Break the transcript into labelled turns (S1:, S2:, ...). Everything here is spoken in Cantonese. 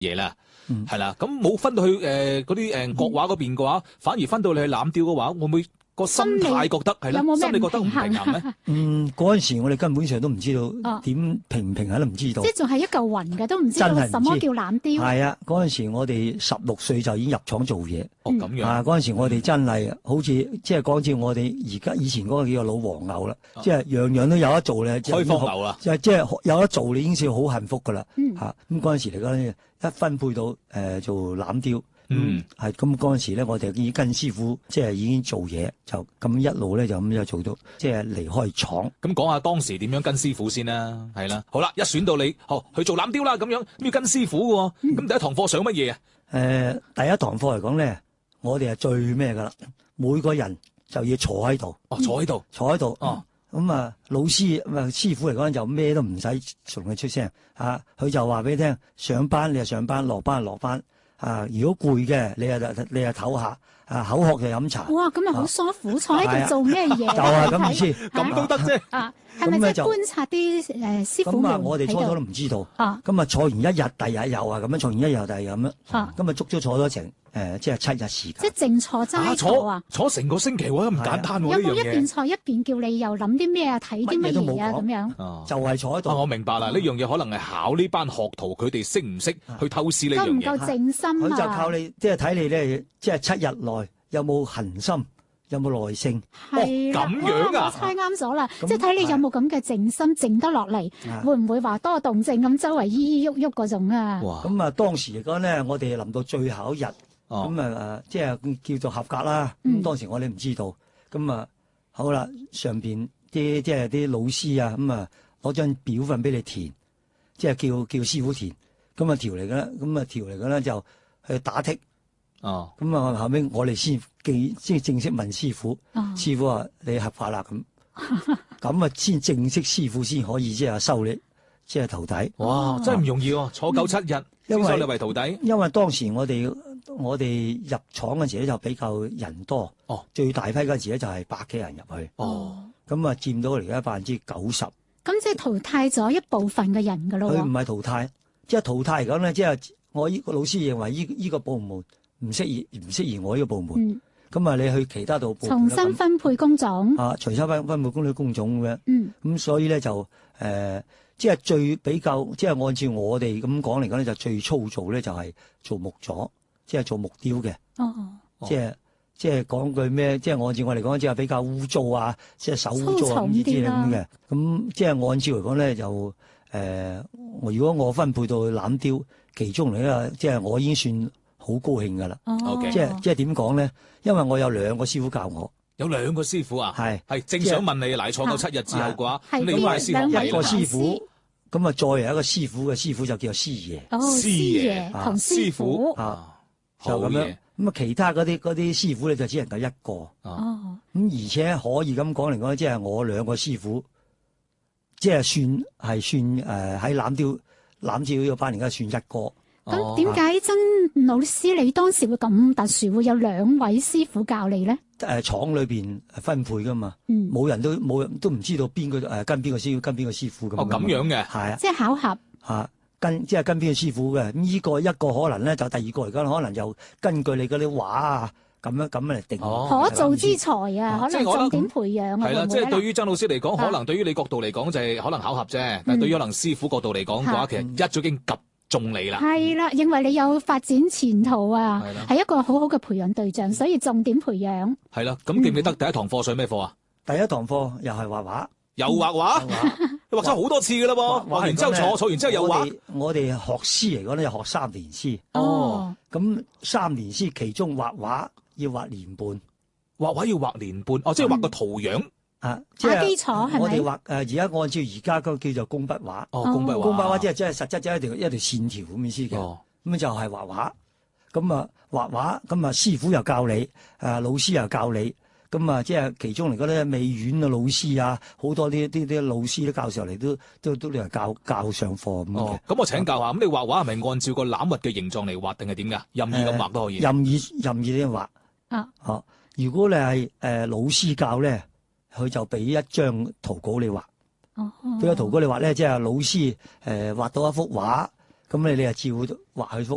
S1: 嘢啦，係啦，咁冇分到去嗰啲國畫嗰邊嘅話，反而分到你去欖雕嘅話，會唔會個心態覺得係啦？心理覺得唔平衡咧？
S2: 嗰陣時我哋根本上都唔知道點平唔平衡都唔知道。
S3: 即係仲係一嚿雲嘅，都唔知道什麼叫欖雕。
S2: 係啊，嗰陣時我哋16歲就已經入廠做嘢。
S1: 哦，咁樣。
S2: 嗰陣時我哋真係好似即係講似我哋以前嗰個叫做老黃牛啦，即係樣樣都有得做咧。
S1: 開荒牛啦，
S2: 即係有得做，你已經算好幸福噶啦。咁嗰陣時嚟講咧，一分配到做欖雕。係咁嗰陣時咧，我哋已經跟師傅即係已經做嘢，就咁一路咧就咁就做到即係離開廠。
S1: 咁講下當時點樣跟師傅先啦，係啦，好啦，一選到你，去做欖雕啦，咁樣咁要跟師傅嘅喎。咁第一堂課上乜嘢啊？
S2: 第一堂課嚟講咧，我哋係最咩噶啦？每個人就要坐喺度。
S1: 坐喺度。
S2: 咁老師師傅嚟講就咩都唔使同佢出聲佢就話俾你聽，上班你就上班，落班就落班。如果攰嘅，你就唞下，口渴就飲茶。
S3: 哇，咁咪好舒服，坐喺度做咩嘢？
S2: 就係咁意思，
S1: 咁都得啫。
S3: 係咪即係觀察啲師傅們喺度？
S2: 咁我哋初初都唔知道。咁坐完一日，第二日又咁樣，坐完一日，第二日咁樣。咁足足坐咗成即係7日時間。
S3: 即係靜坐齋坐
S1: 坐成個星期喎，咁簡單喎呢樣嘢。
S3: 有冇一邊坐一邊叫你又諗啲咩啊？睇啲乜嘢啊？咁樣。
S2: 就係坐喺度。
S1: 我明白啦，呢樣嘢可能係考呢班學徒佢哋識唔識去透視呢樣嘢。
S3: 夠唔夠靜心啊？
S2: 佢就靠你，即係睇你咧，即係7日內有冇恒心。有冇耐性？
S3: 係
S1: 咁樣啊！
S3: 我猜啱咗啦，即係睇你有冇咁嘅靜心，靜得落嚟，會唔會話多動靜咁周圍依依喐喐嗰種啊？
S2: 咁當時嚟講咧，我哋臨到最後一日，咁即係叫做合格啦。咁當時我哋唔知道，咁好啦，上邊啲即係啲老師啊，咁攞張表份俾你填，即係叫師傅填，咁調嚟嘅啦，咁調嚟嘅咧就去打剔。咁後尾我哋先正式問師傅，師傅話你合法啦咁先正式師傅先可以即係收你即係徒弟。
S1: 哇，真係唔容易喎，坐夠7日先收你為徒弟。
S2: 因為當時我哋入廠嗰時咧就比較人多，最大批嗰時咧就係100幾人入去，咁佔到嚟嘅90%。咁
S3: 即係淘汰咗一部分嘅人噶咯？
S2: 佢唔係淘汰，即係淘汰嚟講咧，即係我呢個老師認為呢個部門唔適宜我呢個部門，咁你去其他度部門
S3: 重新分配工種
S2: 重新分配工種咁樣，咁所以咧就即係最比較，即係按照我哋咁講嚟講咧，就最粗糙咧就係做木作，即係做木雕嘅，即係講句咩，即係按照我嚟講，即係比較污糟啊，即係手污糟啊咁之類咁嘅，咁即係按照嚟講咧就如果我分配到欖雕其中嚟咧，即係我已經算好高興噶啦，即係點講咧？因為我有2個師傅教我，
S1: 有2個師傅啊，係正想問你，嗱，坐夠7日之後嘅話，咁你話
S2: 一個師傅，咁再有一個師傅嘅師傅就叫做師爺，
S3: 師爺同師傅
S2: 就咁樣。咁其他嗰啲師傅咧就只能夠1個，咁而且可以咁講嚟講，即係我2個師傅，即係算喺欖雕呢個班而家算1個。
S3: 咁點解曾老師你當時會咁特殊，會有2位師傅教你咧？
S2: 廠裏邊分配噶嘛，冇人都唔知道邊個跟邊個師傅跟邊個師傅咁。
S1: 咁樣嘅，
S2: 係啊，
S3: 即係巧合
S2: 跟邊個師傅嘅。咁呢個一個可能咧就第2個嚟講，可能就根據你嗰啲畫啊咁樣嚟定。
S3: 可造之才啊，可能重點培養啊。
S1: 係啦，即係對於曾老師嚟講，可能對於你角度嚟講就係可能巧合啫，但係對於可能師傅角度嚟講嘅話，其實一早已經中你啦，係
S3: 啦，認為你有發展前途啊，係一個好好嘅培養對象，所以重點培養。
S1: 係啦，咁記唔記得第一堂課上咩課啊？
S2: 第一堂課又係畫畫，
S1: 又畫畫，畫咗好多次噶啦噃，畫完之後坐完之後又畫。我哋學師嚟講咧，有學3年師。咁3年師其中畫畫要畫年半， 畫畫要畫年半，即係畫個圖樣。
S2: 即係
S3: 基礎係咪？
S2: 我哋畫而家按照而家嗰個叫做工筆畫。工筆畫即係實質即係一條線條咁意思嘅。咁就係畫畫。咁畫畫，咁師傅又教你，老師又教你。咁即係其中嚟講咧，美院嘅老師啊，好多啲老師啲教授嚟都嚟教上課咁嘅。
S1: 咁我請教下，咁你畫畫係咪按照個欖核嘅形狀嚟畫定係點㗎？任意咁畫都可以。
S2: 任意咁畫。如果你係老師教咧，佢就俾一張圖稿你畫，俾個圖稿你畫咧，即係老師畫到一幅畫，咁你就照畫佢幅